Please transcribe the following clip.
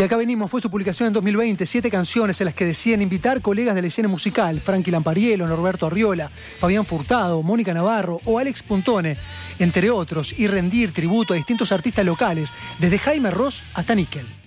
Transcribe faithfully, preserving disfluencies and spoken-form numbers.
De acá venimos fue su publicación en dos mil veinte, siete canciones en las que decían invitar colegas de la escena musical, Frankie Lampariello, Norberto Arriola, Fabián Furtado, Mónica Navarro o Alex Puntone, entre otros, y rendir tributo a distintos artistas locales, desde Jaime Ross hasta Níquel.